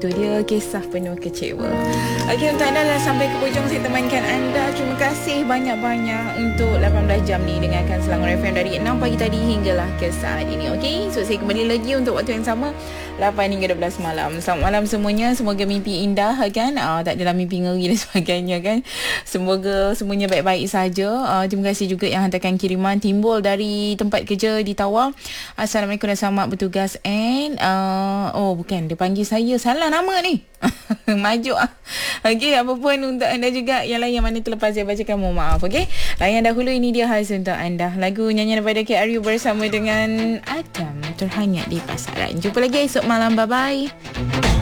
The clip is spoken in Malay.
Itu dia kisah penuh kecewa. Okey, untuk anda dah sampai ke hujung saya temankan anda. Terima kasih banyak-banyak untuk 18 jam ni dengarkan Selangor FM dari 6 pagi tadi hinggalah ke saat ini. Okey, so saya kembali lagi untuk waktu yang sama 8 hingga 12 malam. Selamat malam semuanya. Semoga mimpi indah kan. Tak adalah mimpi ngeri dan sebagainya kan. Semoga semuanya baik-baik saja. Terima kasih juga yang hantarkan kiriman timbul dari tempat kerja di Tawau. Assalamualaikum dan selamat bertugas. And bukan, dia panggil saya salah nama ni. Maju Okey, apa pun untuk anda juga yang lain yang mana terlepas saya bacakan, mohon maaf. Okey, layan dahulu, ini dia khas untuk anda, lagu nyanyian daripada KRU bersama dengan Adam, terhanyut di pasaran. Jumpa lagi esok malam, bye bye.